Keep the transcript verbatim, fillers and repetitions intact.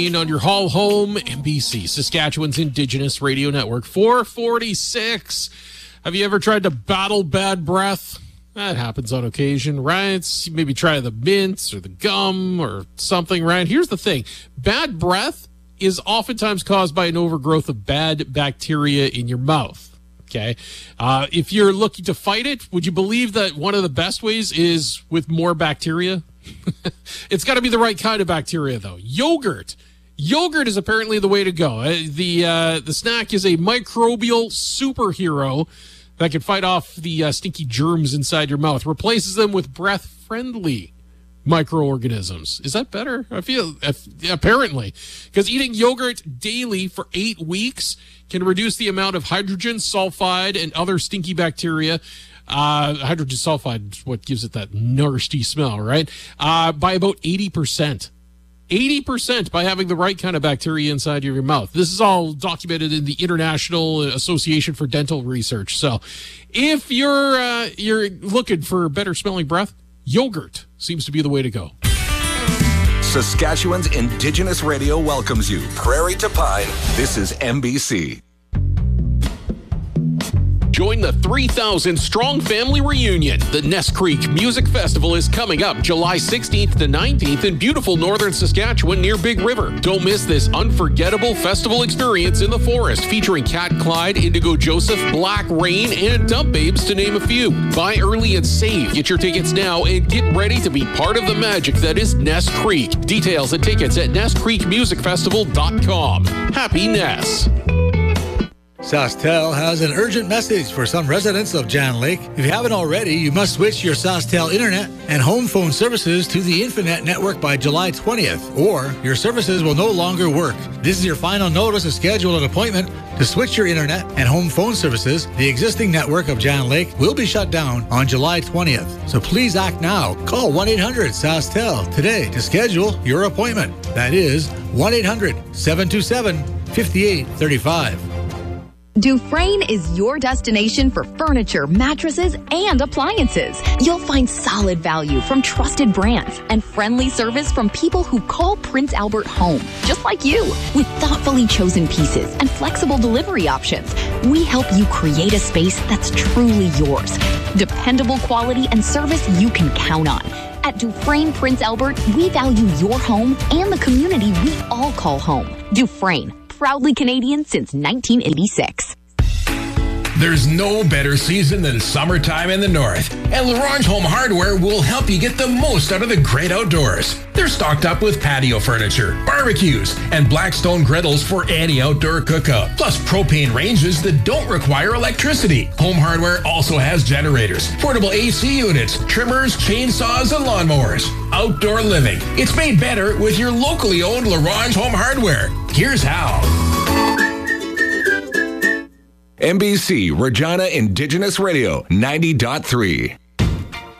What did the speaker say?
On your Hall Home, M B C, Saskatchewan's Indigenous Radio Network. four forty-six. Have you ever tried to battle bad breath? That happens on occasion, right? Maybe try the mints or the gum or something, right? Here's the thing. Bad breath is oftentimes caused by an overgrowth of bad bacteria in your mouth, okay? Uh, if you're looking to fight it, would you believe that one of the best ways is with more bacteria? It's got to be the right kind of bacteria, though. Yogurt. Yogurt is apparently the way to go. Uh, the uh, the snack is a microbial superhero that can fight off the uh, stinky germs inside your mouth. Replaces them with breath-friendly microorganisms. Is that better? I feel uh, apparently, because eating yogurt daily for eight weeks can reduce the amount of hydrogen sulfide and other stinky bacteria. Uh, hydrogen sulfide is what gives it that nasty smell, right? Uh, by about eighty percent. eighty percent by having the right kind of bacteria inside of your mouth. This is all documented in the International Association for Dental Research. So if you're uh, you're looking for better smelling breath, yogurt seems to be the way to go. Saskatchewan's Indigenous Radio welcomes you. Prairie to Pine, this is M B C. Join the three thousand strong family reunion. The Ness Creek Music Festival is coming up July sixteenth to nineteenth in beautiful northern Saskatchewan near Big River. Don't miss this unforgettable festival experience in the forest featuring Cat Clyde, Indigo Joseph, Black Rain, and Dump Babes to name a few. Buy early and save. Get your tickets now and get ready to be part of the magic that is Ness Creek. Details and tickets at ness creek music festival dot com. Happy Ness. SaskTel has an urgent message for some residents of Jan Lake. If you haven't already, you must switch your SaskTel internet and home phone services to the Infinet network by July twentieth, or your services will no longer work. This is your final notice to schedule an appointment to switch your internet and home phone services. The existing network of Jan Lake will be shut down on July twentieth. So please act now. Call one eight hundred SaskTel today to schedule your appointment. That is one eight hundred seven two seven five eight three five. Dufresne is your destination for furniture, mattresses, and appliances. You'll find solid value from trusted brands and friendly service from people who call Prince Albert home, just like you. With thoughtfully chosen pieces and flexible delivery options, we help you create a space that's truly yours. Dependable quality and service you can count on. At Dufresne Prince Albert, we value your home and the community we all call home. Dufresne, proudly Canadian since nineteen eighty-six. There's no better season than summertime in the north, and LaRange Home Hardware will help you get the most out of the great outdoors. They're stocked up with patio furniture, barbecues, and Blackstone griddles for any outdoor cookout, plus propane ranges that don't require electricity. Home Hardware also has generators, portable A C units, trimmers, chainsaws, and lawnmowers. Outdoor living. It's made better with your locally owned LaRange Home Hardware. Here's how. M B C Regina Indigenous Radio ninety point three.